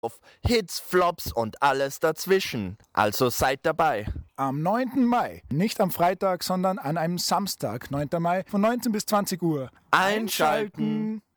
Hits, Flops und alles dazwischen. Also seid dabei. Am 9. Mai, nicht am Freitag, sondern an einem Samstag, 9. Mai, von 19 bis 20 Uhr. Einschalten!